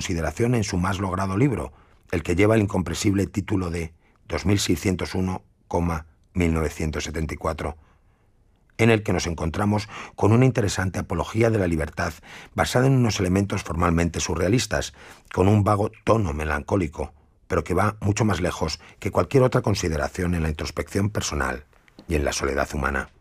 consideración en su más logrado libro, el que lleva el incomprensible título de 2601,1974, en el que nos encontramos con una interesante apología de la libertad basada en unos elementos formalmente surrealistas, con un vago tono melancólico, pero que va mucho más lejos que cualquier otra consideración en la introspección personal y en la soledad humana.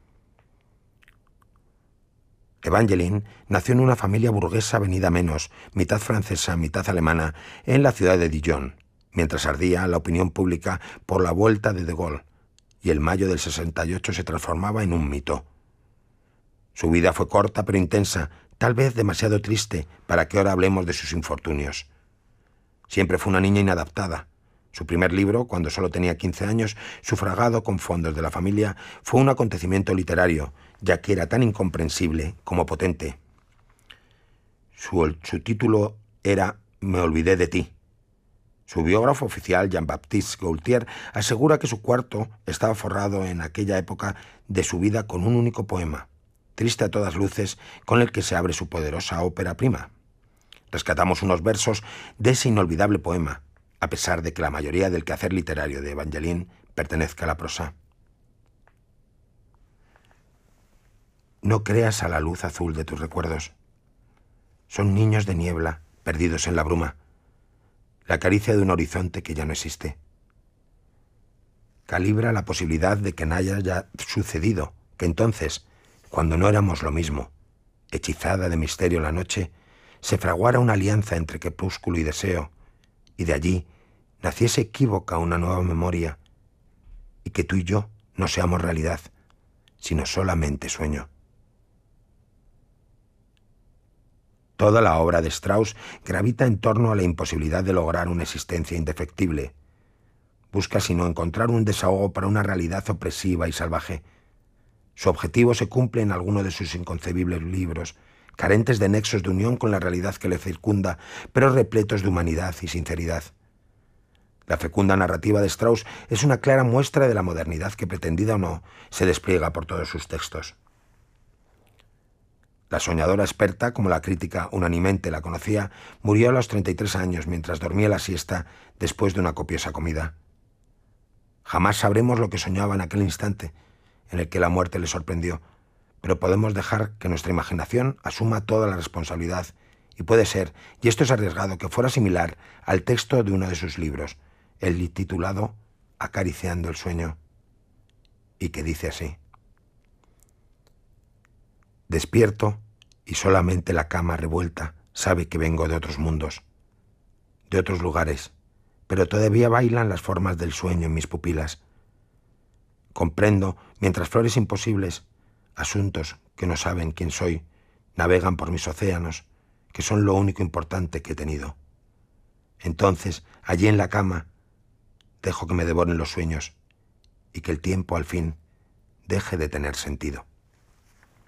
Evangeline nació en una familia burguesa venida menos, mitad francesa, mitad alemana, en la ciudad de Dijon, mientras ardía la opinión pública por la vuelta de Gaulle, y el mayo del 68 se transformaba en un mito. Su vida fue corta pero intensa, tal vez demasiado triste para que ahora hablemos de sus infortunios. Siempre fue una niña inadaptada. Su primer libro, cuando solo tenía 15 años, sufragado con fondos de la familia, fue un acontecimiento literario, ya que era tan incomprensible como potente. Su título era Me olvidé de ti. Su biógrafo oficial, Jean-Baptiste Gaultier, asegura que su cuarto estaba forrado en aquella época de su vida con un único poema, triste a todas luces, con el que se abre su poderosa ópera prima. Rescatamos unos versos de ese inolvidable poema, a pesar de que la mayoría del quehacer literario de Evangeline pertenezca a la prosa. No creas a la luz azul de tus recuerdos. Son niños de niebla, perdidos en la bruma, la caricia de un horizonte que ya no existe. Calibra la posibilidad de que no haya ya sucedido, que entonces, cuando no éramos lo mismo, hechizada de misterio la noche, se fraguara una alianza entre crepúsculo y deseo, y de allí naciese equívoca una nueva memoria, y que tú y yo no seamos realidad, sino solamente sueño. Toda la obra de Strauss gravita en torno a la imposibilidad de lograr una existencia indefectible. Busca sino encontrar un desahogo para una realidad opresiva y salvaje. Su objetivo se cumple en alguno de sus inconcebibles libros, carentes de nexos de unión con la realidad que le circunda, pero repletos de humanidad y sinceridad. La fecunda narrativa de Strauss es una clara muestra de la modernidad que, pretendida o no, se despliega por todos sus textos. La soñadora experta, como la crítica unánimemente la conocía, murió a los 33 años mientras dormía la siesta después de una copiosa comida. Jamás sabremos lo que soñaba en aquel instante en el que la muerte le sorprendió, pero podemos dejar que nuestra imaginación asuma toda la responsabilidad, y puede ser, y esto es arriesgado, que fuera similar al texto de uno de sus libros, el titulado Acariciando el sueño, y que dice así: Despierto y solamente la cama revuelta sabe que vengo de otros mundos, de otros lugares, pero todavía bailan las formas del sueño en mis pupilas. Comprendo, mientras flores imposibles, asuntos que no saben quién soy, navegan por mis océanos, que son lo único importante que he tenido. Entonces, allí en la cama, dejo que me devoren los sueños y que el tiempo, al fin, deje de tener sentido.